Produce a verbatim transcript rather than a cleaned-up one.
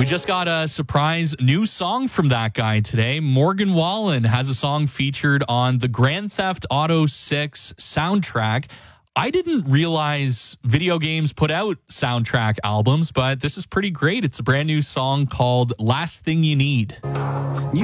We just got a surprise new song from that guy today. Morgan Wallen has a song featured on the Grand Theft Auto six soundtrack. I didn't realize video games put out soundtrack albums, but this is pretty great. It's a brand new song called Last Thing You Need.